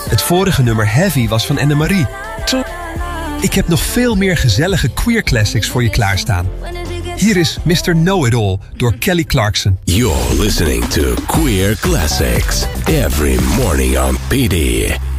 Het vorige nummer Heavy was van Anne-Marie. Ik heb nog veel meer gezellige queer classics voor je klaarstaan. Hier is Mr. Know-It-All door Kelly Clarkson. You're listening to Queer Classics every morning on PD.